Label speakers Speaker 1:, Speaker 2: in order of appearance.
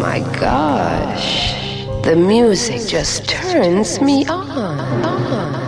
Speaker 1: my gosh. The music just turns me on.